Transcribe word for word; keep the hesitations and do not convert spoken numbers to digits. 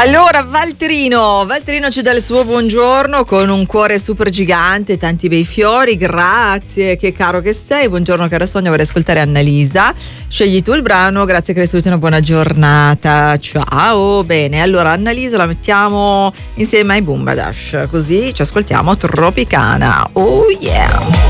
Allora Valterino, Valterino ci dà il suo buongiorno con un cuore super gigante, tanti bei fiori, grazie, che caro che sei, buongiorno cara Sonia, vorrei ascoltare Annalisa, scegli tu il brano, grazie che hai una buona giornata, ciao, bene, allora Annalisa la mettiamo insieme ai Boom Badash, così ci ascoltiamo Tropicana, oh yeah!